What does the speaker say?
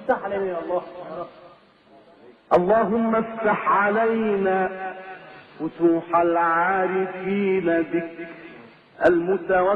افتح علينا يا الله. اللهم افتح علينا فتوح العارفين بك المتوكلين